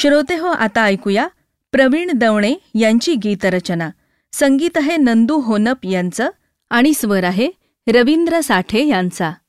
श्रोते हो, आता ऐकूया प्रवीण दवणे यांची गीतरचना. संगीत आहे नंदू होनप यांचं आणि स्वर आहे रवींद्र साठे यांचा.